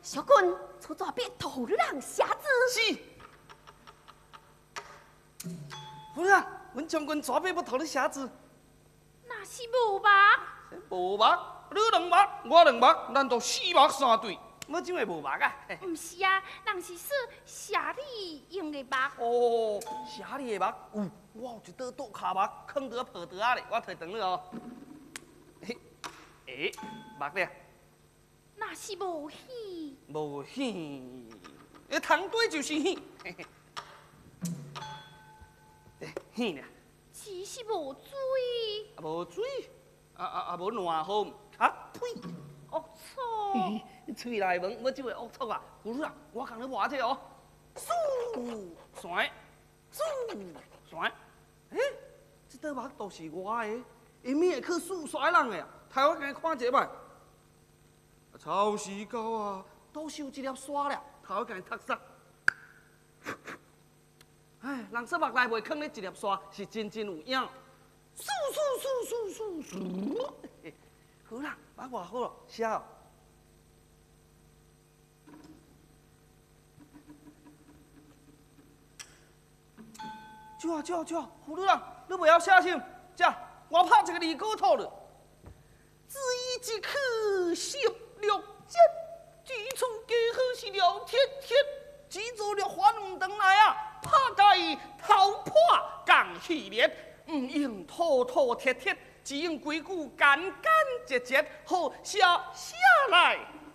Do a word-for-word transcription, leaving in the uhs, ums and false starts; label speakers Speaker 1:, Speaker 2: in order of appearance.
Speaker 1: 小quân出左邊土人瞎子。
Speaker 2: 是。夫人，阮将军抓背要偷你瞎子。
Speaker 1: 那是无吧？
Speaker 2: 无目，你两目，我两目，难道四目三对？我怎会无目啊？
Speaker 1: 唔是啊，人是说瞎你用的目。
Speaker 2: 哦，瞎你的目，有，我有一道倒卡目，藏在抱袋里，我摕长了哦。嘿，诶，目咧？
Speaker 1: 那是无戏。
Speaker 2: 无戏，一通对就是戏。嘿嘿。诶，戏呢？
Speaker 1: 只是无水。
Speaker 2: 啊，无水，啊啊啊，无暖风，啊呸！
Speaker 1: 恶臭。
Speaker 2: 喙内门，要即个恶臭啊！夫人，我共你画者哦。嗖，甩，嗖，甩。诶，这道目都是我的，因免会去数甩人的啊！台我甲看者摆。超时狗啊，都收一粒刷了，头我甲伊读杀。哎，人说目内袂囥咧一粒刷，是真真有影。嗖嗖嗖嗖嗖嗖！好啦，把画好了，写哦。就啊就啊就啊，胡女人，你不要写信，这我拍一个离歌图了。只一即可十六节，自从家好是聊天天，只做了反唔回来啊，拍在头破共气烈，唔用妥妥帖帖，只用规矩简简洁洁，好写写来。